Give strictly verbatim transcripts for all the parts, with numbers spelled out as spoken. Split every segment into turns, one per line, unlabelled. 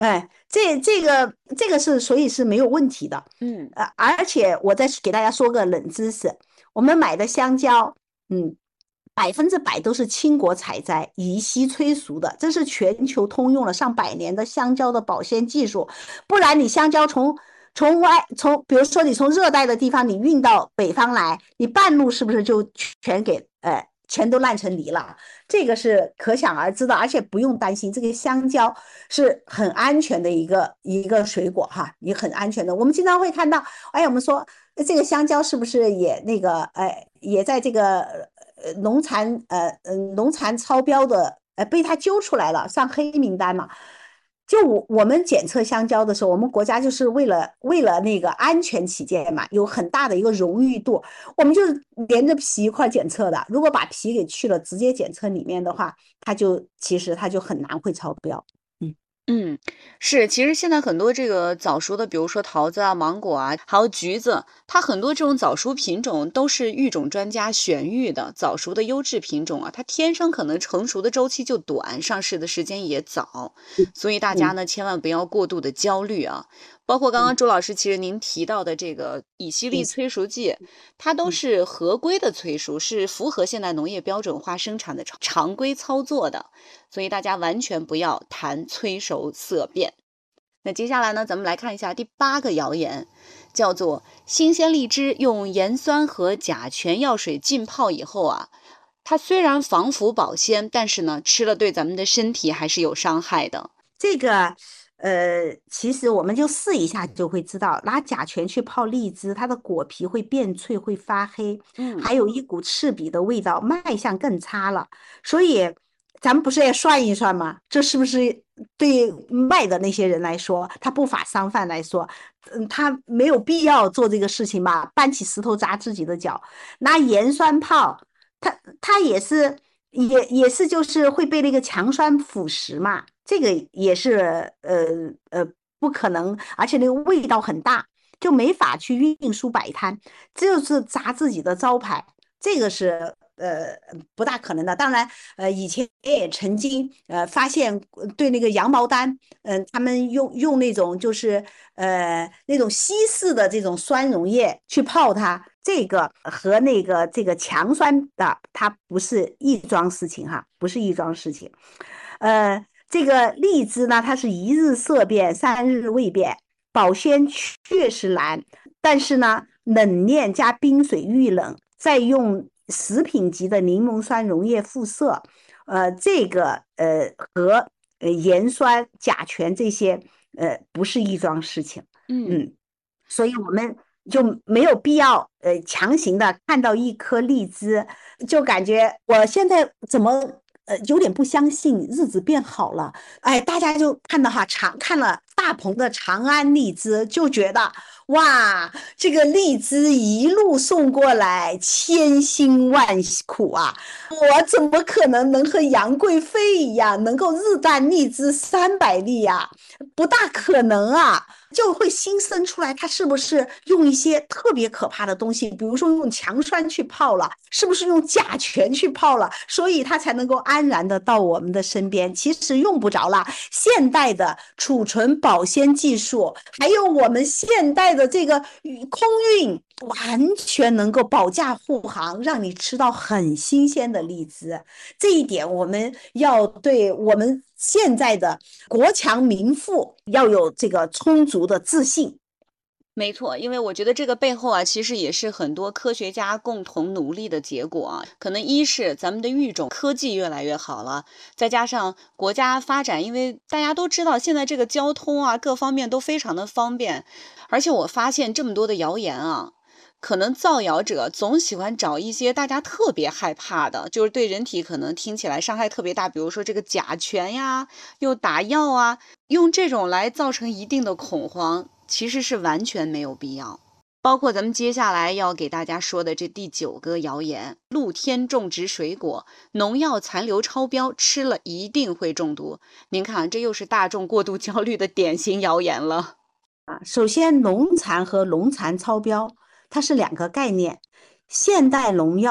哎，这这个这个是所以是没有问题的。
嗯。
呃，而且我再给大家说个冷知识，我们买的香蕉，嗯，百分之百都是亲国采摘、乙烯催熟的，这是全球通用了上百年的香蕉的保鲜技术。不然你香蕉从从外从，比如说你从热带的地方你运到北方来，你半路是不是就全给呃全都烂成泥了？这个是可想而知的，而且不用担心，这个香蕉是很安全的一个一个水果哈，也很安全的。我们经常会看到，哎，我们说这个香蕉是不是也那个，呃，也在这个呃农残呃呃农残超标的，呃被他揪出来了，上黑名单嘛。就我我们检测香蕉的时候，我们国家就是为了为了那个安全起见嘛，有很大的一个荣誉度，我们就是连着皮一块检测的。如果把皮给去了，直接检测里面的话，它就其实它就很难会超标。嗯。
嗯，是，其实现在很多这个早熟的，比如说桃子啊、芒果啊，还有橘子，它很多这种早熟品种都是育种专家选育的早熟的优质品种啊，它天生可能成熟的周期就短，上市的时间也早，所以大家
嗯
呢千万不要过度的焦虑啊。包括刚刚
嗯，
周老师其实您提到的这个乙烯
也
利催熟剂，它都
嗯。
是合规的催熟，是符合现代农业标准化生产的常常规操作的。所以大家完全不要谈催熟色变。那接下来呢，咱们来看一下第八个谣言，叫做新鲜荔枝用盐酸和甲醛药水浸泡以后啊，它虽然防腐保鲜，但是呢，吃了对咱们的身体还是有伤害的。
这个呃，其实我们就试一下就会知道，拿甲醛去泡荔枝，它的果皮会变脆，会发黑，
嗯。
还有一股刺鼻的味道，卖相更差了。所以咱们不是要算一算吗？这是不是对卖的那些人来说，他不法商贩来说，嗯，他没有必要做这个事情吧？搬起石头砸自己的脚，拿盐酸泡，它它也是也也是就是会被那个强酸腐蚀嘛。这个也是呃呃不可能，而且那个味道很大，就没法去运输摆摊，就是砸自己的招牌，这个是呃不大可能的。当然，呃以前也曾经呃发现对那个羊毛毡，嗯、他们用用那种就是呃那种稀释的这种酸溶液去泡它，这个和那个这个强酸的它不是一桩事情哈，不是一桩事情。呃，这个荔枝呢，它是一日色变，三日未变，保鲜确实难，但是呢，冷链加冰水遇冷，再用食品级的柠檬酸溶液复色，呃，这个呃和呃盐酸、甲醛这些呃不是一桩事情。
嗯。
嗯，所以我们就没有必要呃强行的看到一颗荔枝，就感觉我现在怎么呃有点不相信日子变好了。哎，大家就看到哈长看了大棚的长安荔枝，就觉得哇，这个荔枝一路送过来，千辛万苦啊！我怎么可能能和杨贵妃一样，能够日啖荔枝三百粒呀？不大可能啊！就会新生出来，它是不是用一些特别可怕的东西，比如说用强酸去泡了，是不是用甲醛去泡了，所以它才能够安然的到我们的身边？其实用不着啦，现代的储存保鲜技术，还有我们现代的这个空运。完全能够保驾护航，让你吃到很新鲜的荔枝。这一点，我们要对我们现在的国强民富要有这个充足的自信。
没错，因为我觉得这个背后啊，其实也是很多科学家共同努力的结果啊。可能一是咱们的育种科技越来越好了，再加上国家发展，因为大家都知道现在这个交通啊，各方面都非常的方便。而且我发现这么多的谣言啊，可能造谣者总喜欢找一些大家特别害怕的，就是对人体可能听起来伤害特别大，比如说这个甲醛呀，又打药啊，用这种来造成一定的恐慌。其实是完全没有必要。包括咱们接下来要给大家说的这第九个谣言，露天种植水果，农药残留超标，吃了一定会中毒。您看，这又是大众过度焦虑的典型谣言了。
啊，首先，农残和农残超标它是两个概念。现代农药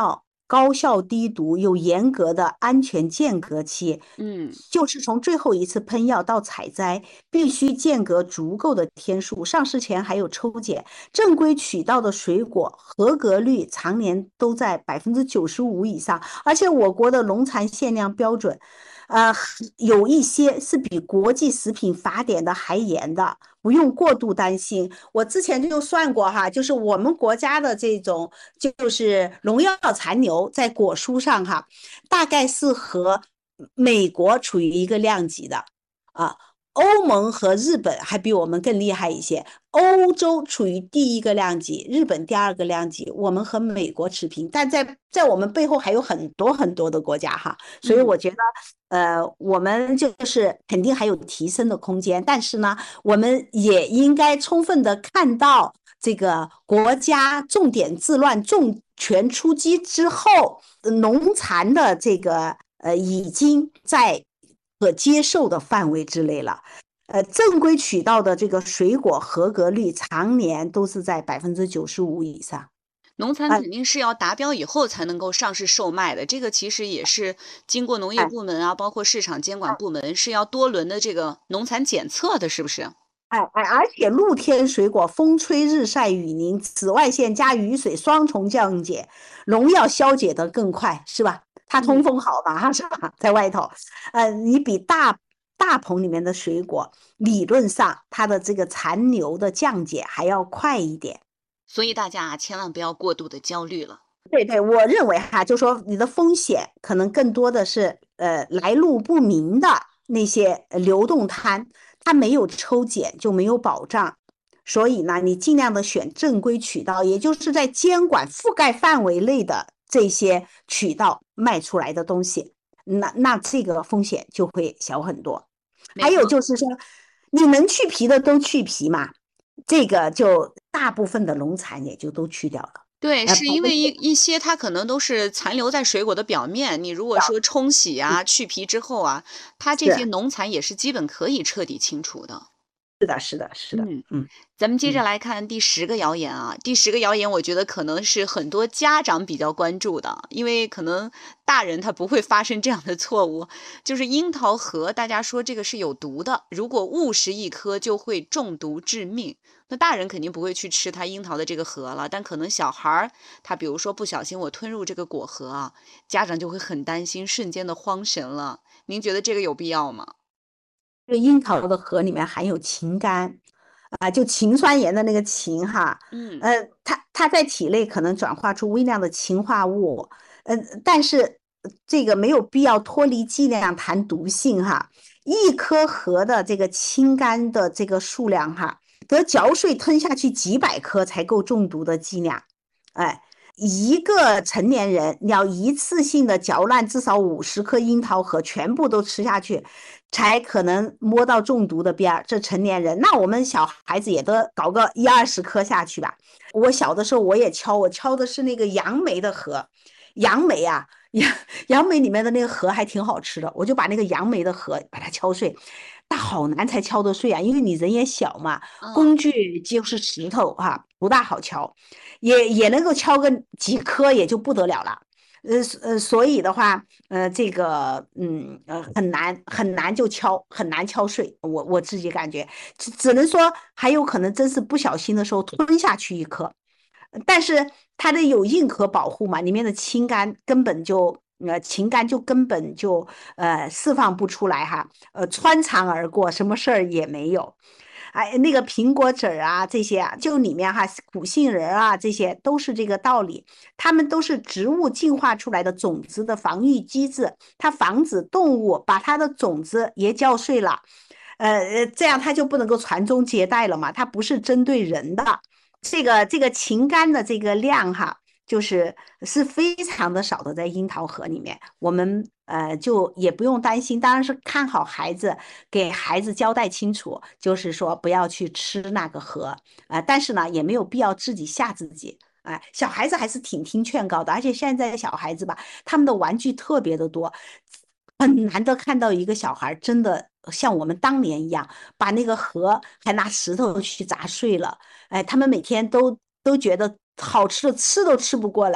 高效低毒又严格的安全间隔期，
嗯。
就是从最后一次喷药到采摘，必须间隔足够的天数，上市前还有抽检。正规渠道的水果合格率常年都在百分之九十五以上，而且我国的农残限量标准，呃，有一些是比国际食品法典的还严的，不用过度担心。我之前就算过哈，就是我们国家的这种就是农药残留在果蔬上哈，大概是和美国处于一个量级的啊。欧盟和日本还比我们更厉害一些，欧洲处于第一个量级，日本第二个量级，我们和美国持平，但在在我们背后还有很多很多的国家哈，所以
嗯。
我觉得，呃，我们就是肯定还有提升的空间，但是呢，我们也应该充分的看到这个国家重点治乱、重拳出击之后，农残的这个呃已经在可接受的范围之内了。呃，正规渠道的这个水果合格率常年都是在百分之九十五以上。
农残
啊，
肯定是要达标以后才能够上市售卖的，这个其实也是经过农业
哎
部门啊，包括市场监管部门是要多轮的这个农残检测的，是不是？
哎哎，而且露天水果风吹日晒雨淋，紫外线加雨水双重降解，农药消解得更快，是吧？它通
嗯。
风好嘛，是吧？在外头，呃，你比大大棚里面的水果，理论上它的这个残留的降解还要快一点。
所以大家啊，千万不要过度的焦虑了。
对对，我认为哈，就说你的风险可能更多的是呃来路不明的那些呃流动摊，它没有抽检就没有保障，所以呢，你尽量的选正规渠道，也就是在监管覆盖范围内的这些渠道卖出来的东西，那那这个风险就会小很多。还有
没错。
就是说，你能去皮的都去皮嘛，这个就大部分的农残也就都去掉了。
对，
呃，
是因为一一些它可能都是残留在水果的表面，你如果说冲洗啊、去皮之后啊，它这些
是
农残也是基本可以彻底清除的。
是的，是的，是的，
嗯。
嗯
咱们接着
嗯，
来看第十个谣言啊，第十个谣言，我觉得可能是很多家长比较关注的，因为可能大人他不会发生这样的错误，就是樱桃核，大家说这个是有毒的，如果误食一颗就会中毒致命。那大人肯定不会去吃它樱桃的这个核了，但可能小孩儿他比如说不小心我吞入这个果核啊，家长就会很担心，瞬间的慌神了。您觉得这个有必要吗？
就樱桃的核里面含有氰苷啊，就氰酸盐的那个氰哈，
嗯。
呃，它它在体内可能转化出微量的氰化物，呃，但是这个没有必要脱离剂量谈毒性哈。一颗核的这个氰苷的这个数量哈，得嚼碎吞下去几百颗才够中毒的剂量，哎。一个成年人要一次性的嚼烂至少五十颗樱桃核，全部都吃下去，才可能摸到中毒的边儿。这成年人，那我们小孩子也得搞个一二十颗下去吧。我小的时候我也敲，我敲的是那个杨梅的核，杨梅啊，杨杨梅里面的那个核还挺好吃的，我就把那个杨梅的核把它敲碎。但好难才敲得碎啊，因为你人也小嘛，
嗯。
工具就是石头哈、啊，不大好敲。也也能够敲个几颗，也就不得了了。呃呃，所以的话，呃，这个嗯呃很难很难就敲很难敲碎，我我自己感觉，只只能说还有可能真是不小心的时候吞下去一颗，但是它的有硬壳保护嘛，里面的氢苷根本就呃氢苷就根本就呃释放不出来哈，呃穿肠而过，什么事儿也没有。哎，那个苹果籽儿啊，这些啊，就里面哈，苦杏仁啊，这些都是这个道理。它们都是植物进化出来的种子的防御机制，它防止动物把它的种子也嚼碎了，呃呃，这样它就不能够传宗接代了嘛。它不是针对人的，这个这个禽苷的这个量哈。就是是非常的少的，在樱桃核里面，我们呃就也不用担心，当然是看好孩子，给孩子交代清楚，就是说不要去吃那个核啊、呃但是呢，也没有必要自己吓自己。哎、呃小孩子还是挺听劝告的，而且现在的小孩子吧，他们的玩具特别的多，很难得看到一个小孩真的像我们当年一样，把那个核还拿石头去砸碎了。哎，他们每天都都觉得好吃的吃都吃不过来，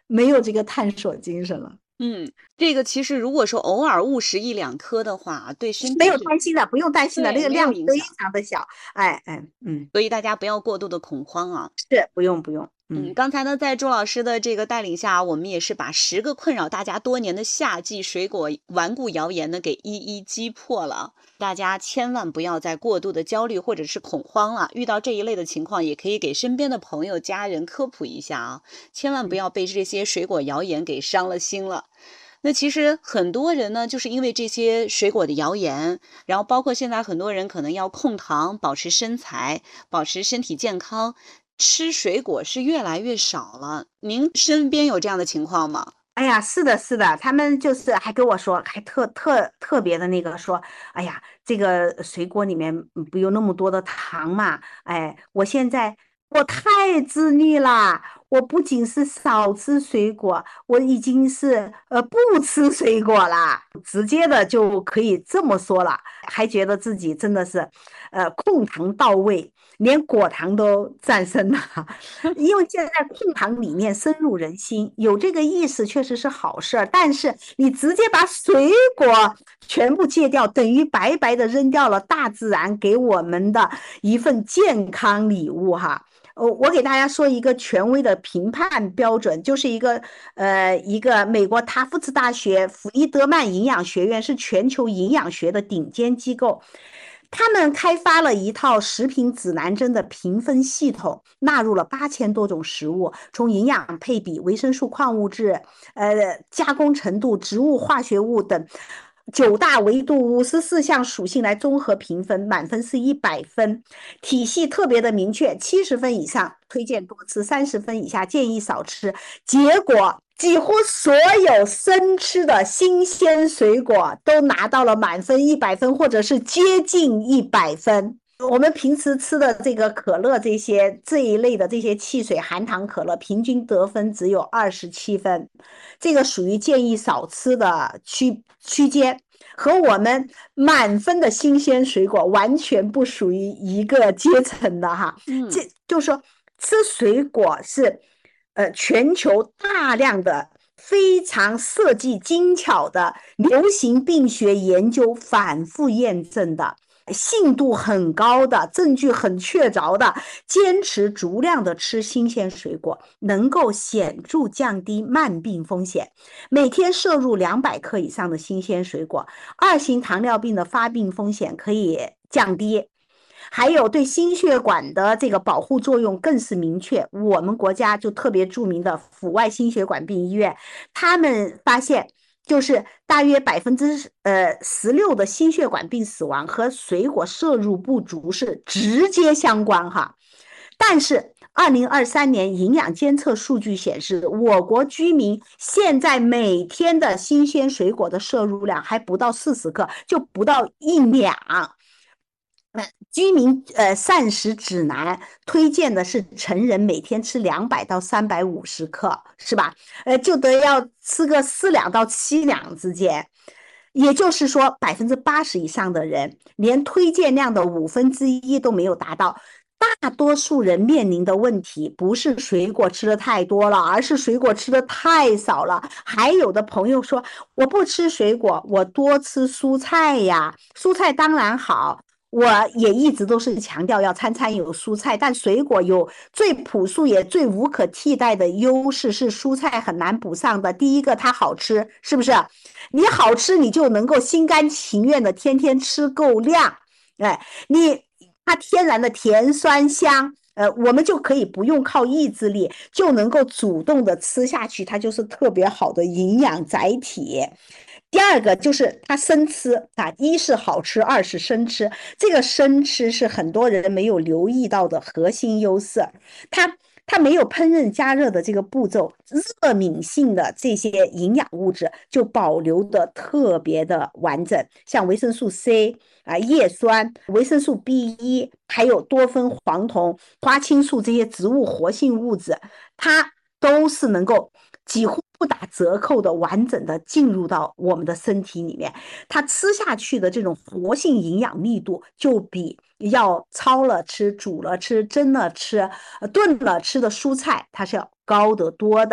没有这个探索精神了。
嗯，这个其实如果说偶尔误食一两颗的话，对身
没有
体是
担心的，不用担心的，那
对，
个
没有
量非
影响，
常的小。哎哎，嗯，
所以大家不要过度的恐慌啊。
是不用不用，
嗯，
嗯。
刚才呢，在周老师的这个带领下，我们也是把十个困扰大家多年的夏季水果顽固谣言呢，给一一击破了。大家千万不要再过度的焦虑或者是恐慌了。遇到这一类的情况，也可以给身边的朋友、家人科普一下啊，千万不要被这些水果谣言给伤了心了。那其实很多人呢，就是因为这些水果的谣言，然后包括现在很多人可能要控糖、保持身材、保持身体健康，吃水果是越来越少了。您身边有这样的情况吗？
哎呀，是的，是的，他们就是还跟我说，还特特特别的那个说，哎呀，这个水果里面嗯不有那么多的糖嘛？哎，我现在我太自律啦，我不仅是少吃水果，我已经是呃不吃水果啦，直接的就可以这么说了，还觉得自己真的是呃控糖到位，连果糖都战胜了。因为现在控糖理念深入人心，有这个意识确实是好事儿。但是你直接把水果全部戒掉，等于白白的扔掉了大自然给我们的一份健康礼物哈。呃，我给大家说一个权威的评判标准，就是一个呃一个美国塔夫茨大学弗里德曼营养学院是全球营养学的顶尖机构，他们开发了一套食品指南针的评分系统，纳入了八千多种食物，从营养配比、维生素、矿物质、呃加工程度、植物化学物等九大维度五十四项属性来综合评分，满分是一百分，体系特别的明确，七十分以上推荐多吃，三十分以下建议少吃。结果几乎所有生吃的新鲜水果都拿到了满分一百分，或者是接近一百分。我们平时吃的这个可乐，这些这一类的这些汽水含糖可乐，平均得分只有二十七分，这个属于建议少吃的区区间，和我们满分的新鲜水果完全不属于一个阶层的哈。
嗯。
这就是说，吃水果是呃全球大量的非常设计精巧的流行病学研究反复验证的。信度很高的，证据很确凿的，坚持足量的吃新鲜水果，能够显著降低慢病风险。每天摄入两百克以上的新鲜水果，二型糖尿病的发病风险可以降低。还有对心血管的这个保护作用更是明确。我们国家就特别著名的阜外心血管病医院，他们发现就是大约百分之呃十六的心血管病死亡和水果摄入不足是直接相关哈。但是二零二三年营养监测数据显示，我国居民现在每天的新鲜水果的摄入量还不到四十克，就不到一两。居民呃膳食指南推荐的是成人每天吃两百到三百五十克，是吧？呃，就得要吃个四两到七两之间。也就是说，百分之八十以上的人连推荐量的五分之一都没有达到。大多数人面临的问题不是水果吃的太多了，而是水果吃的太少了。还有的朋友说，我不吃水果，我多吃蔬菜呀，蔬菜当然好。我也一直都是强调要餐餐有蔬菜，但水果有最朴素也最无可替代的优势，是蔬菜很难补上的。第一个，它好吃，是不是？你好吃，你就能够心甘情愿的天天吃够量。哎，你它天然的甜酸香，呃，我们就可以不用靠意志力，就能够主动的吃下去，它就是特别好的营养载体。第二个就是它生吃啊，一是好吃，二是生吃。这个生吃是很多人没有留意到的核心优势。它它没有烹饪加热的这个步骤，热敏性的这些营养物质就保留的特别的完整，像维生素 C 啊、叶酸、维生素 B 一，还有多酚、黄酮、花青素这些植物活性物质，它都是能够几乎不打折扣的完整的进入到我们的身体里面，它吃下去的这种活性营养密度就比要焯了吃、煮了吃、蒸了吃、炖了吃的蔬菜它是要高得多的。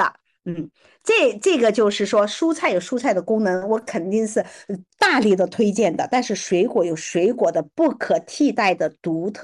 嗯，这这个就是说，蔬菜有蔬菜的功能，我肯定是大力的推荐的。但是水果有水果的不可替代的独特。